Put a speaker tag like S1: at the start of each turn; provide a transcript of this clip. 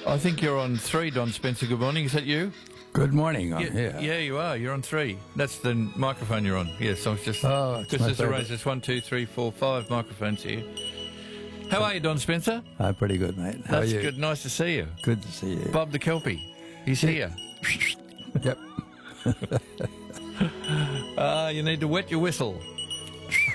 S1: I think you're on 3, Don Spencer. Good morning. Is that you?
S2: Good morning. I'm here.
S1: Yeah, you are. You're on 3. That's the microphone you're on. Yes, I was just...
S2: Oh, it's my
S1: there's
S2: favourite.
S1: there's 1, 2, 3, 4, 5 microphones here. How are you, Don Spencer?
S2: I'm pretty good, mate. How
S1: That's
S2: are you?
S1: good. Nice to see you.
S2: Good to see you.
S1: Bob the Kelpie. He's here.
S2: Yep.
S1: You need to wet your whistle.